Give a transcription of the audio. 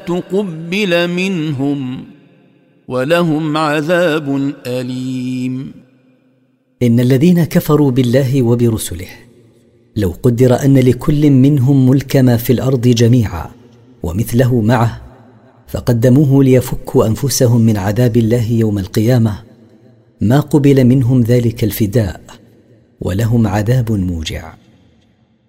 تقبل منهم ولهم عذاب أليم. إن الذين كفروا بالله وبرسله لو قدر أن لكل منهم ملك ما في الأرض جميعا ومثله معه فقدموه ليفكوا أنفسهم من عذاب الله يوم القيامة ما قبل منهم ذلك الفداء ولهم عذاب موجع.